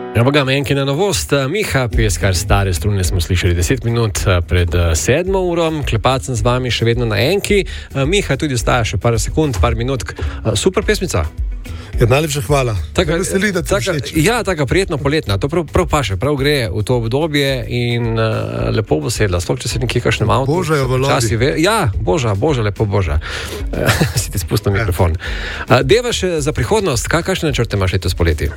Evo ga, menjki na novost. Miha, peskar stare strune smo slišali 10 minut pred 7 urom. Klepacem z vami še vedno na enki. Miha tudi ostaja še par sekund, par minut. Super pesmica. Ja, najlepša hvala. Veseli, da ti všeč. Ja, taka prijetno poletna. To prav paše, prav gre v to obdobje in lepo bo sedla. Sploh, če se nekje kakšnem avtu. Boža je valovi. Ja, boža, lepo boža. Si ti spustil mikrofon. Deva še za prihodnost, kakšne načrte imaš letos poleti?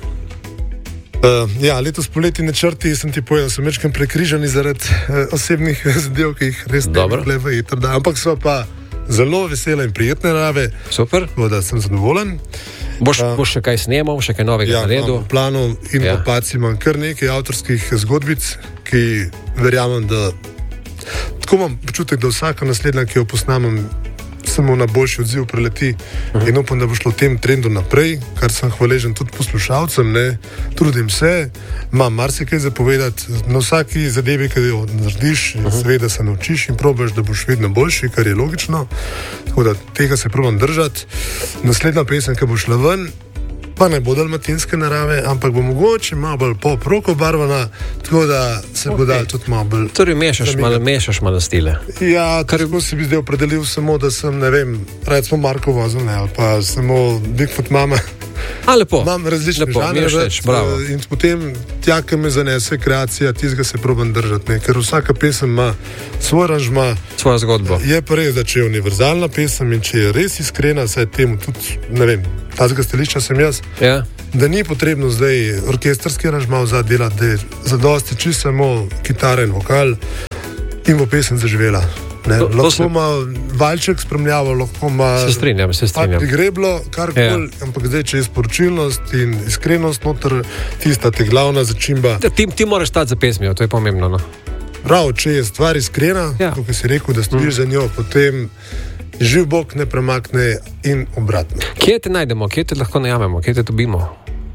Letos poleti načrti, sem ti povedal, so mečkam prekrižani zaradi osebnih zadev, ki jih res ne vlevajo. Ampak so pa zelo vesele in prijetne narave. Super. Da sem zadovoljen. Boš še kaj snemal, še kaj novega naredil? Ja, v planu in opacij imam kar nekaj avtorskih zgodbic, ki verjamem, da tako imam počutek, da vsaka naslednja, ki jo posnamem, samo na boljši odziv preleti in upam, da bo šlo v tem trendu naprej, kar sem hvaležen tudi poslušalcem, trudim se, imam marsikaj za povedati, na vsaki zadevi, ki jo narediš, seveda se naučiš in probaš, da boš vedno boljši, kar je logično, tako da tega se probam držati. Naslednja pesem, ki bo šla ven, pa ne bo dalmatinske narave, ampak bo mogoče malo bolj pop-rock obarvana, tako da se bo dal tudi malo bolj... Torej mešaš malo stile. Ja, tako si bi zdaj opredelil samo, da sem, ne vem, recimo Marko Vozl, ali pa samo Bigfoot Mama. Lepo. Imam različne žanre in potem tja, ki me zanese kreacija, tistega se probam držati, ker vsaka pesem ima svoj aranžma, svojo zgodbo. Je pa res, da če je univerzalna pesem in če je res iskrena, saj temu tudi, ne vem, tazga stališča sem jaz, da ni potrebno zdaj orkestrski aranžma vzad delati, da je zadosti čisto samo kitara in vokal in bo pesem zaživela. Lahko ima valček spremljavo, lahko ima se strinjam. Prigreblo, karkoli, ampak zdaj, če je sporočilnost in iskrenost noter, tista te glavna začimba. Ti moraš stati za pesmijo, to je pomembno, no? Prav, če je stvar iskrena, kot si rekel, da stojiš za njo, potem živ Bog ne premakne in obratno. Kje te najdemo, kje te lahko najamemo, kje te dobimo?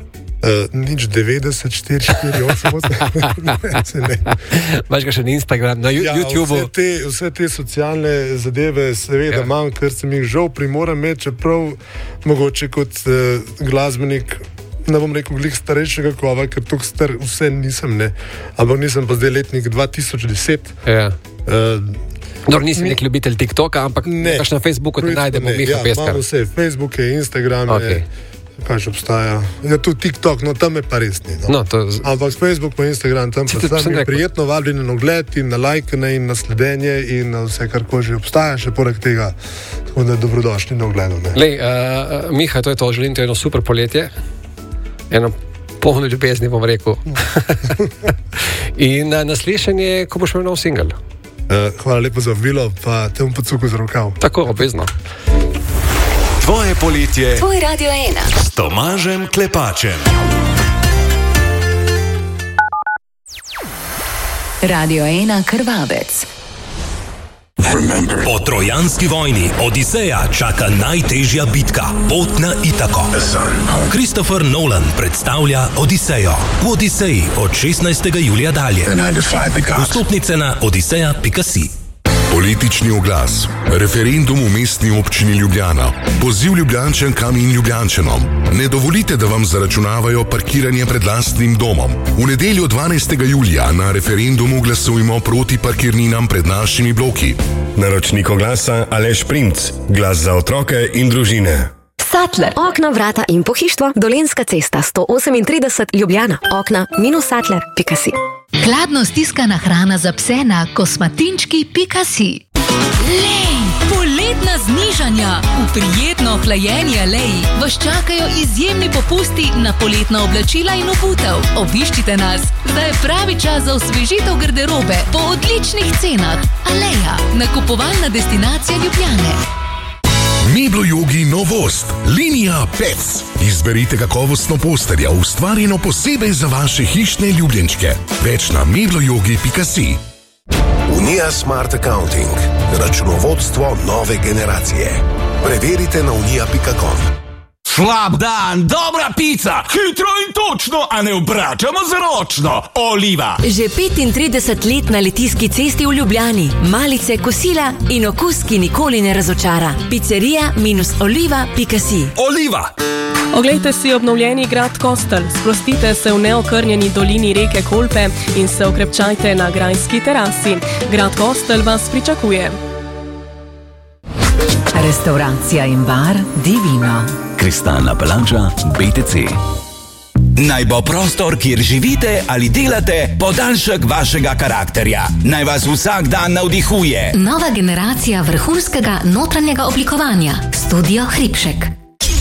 Nič 90, 4, 4, 8, ne. Imaš ga še na Instagram, na YouTubeu? Vse te socialne zadeve seveda imam, ker sem jih žal primoram imeti, čeprav mogoče kot glasbenik, ne bom rekel glih starejšega kova, ker tok star vse nisem, ampak nisem pa zdaj letnik 2010. Nisem nek ljubitelj TikToka, ampak kaš na Facebooku te najdemo, Miha Peskar. Imamo vse, Facebook, Instagram, kaj še obstaja. Ja, tudi TikTok, tam je pa res ni. Ampak Facebook pa Instagram, tam pa je prijetno vabljeni na ogled in na lajkanje in na sledenje in na vse, kar že obstaja, še poleg tega, tako da dobrodošli na ogledu. Miha, to je to, želim ti eno super poletje, eno polno ljubezni, bom rekel. In naslišanje, ko boš imel nov singel. Hvala lepo za vabilo, pa te bom pocuku za rokav. Tako, obvezno. Tvoje poletje. Tvoj Radio 1. S Tomažem Klepačem. Radio 1 Krvavec. Po trojanski vojni Odiseja čaka najtežja bitka, pot na Itako. Christopher Nolan predstavlja Odisejo. V Odiseji od 16. julija dalje. Vstopnice na odiseja.si. Politični oglas, referendum v mestni občini Ljubljana, poziv Ljubljančankam in Ljubljančanom. Ne dovolite, da vam zaračunavajo parkiranje pred lastnim domom. V nedeljo 12. julija na referendumu glasujmo proti parkirninam pred našimi bloki. Naročnik oglasa Aleš Primc, glas za otroke in družine. Sattler. Okna, vrata in pohištvo. Dolenjska cesta 138 Ljubljana. Okna-sattler.si. Hladno stiskana hrana za pse na kosmatinčki.si. Lej, poletna znižanja. V prijetno ohlajeni aleji vas čakajo izjemni popusti na poletna oblačila in obutev. Obiščite nas, zdaj je pravi čas za osvežitev garderobe po odličnih cenah. Aleja, nakupovalna destinacija Ljubljane. Meblo Jogi novost, linija Pets. Izberite kakovostno posterja, ustvarjeno posebej za vaše hišne ljubljenčke. Več na meblojogi.si. Unija Smart Accounting. Računovodstvo nove generacije. Preverite na unija.com. Slab dan, dobra pica, hitro in točno, a ne obračamo z ročno. Oliva. Že 35 let na Litijski cesti v Ljubljani. Malice, kosila in okus, ki nikoli ne razočara. Pizzeria-oliva.si. Oliva. Oglejte si obnovljeni grad Kostel, sprostite se v neokrnjeni dolini reke Kolpe in se okrepčajte na grajski terasi. Grad Kostel vas pričakuje. Restauracija in bar Divino. Kristalna palača BTC. Naj bo prostor, kjer živite ali delate, podaljšek vašega karakterja. Naj vas vsak dan navdihuje. Nova generacija vrhunskega notranjega oblikovanja. Studio Hribšek.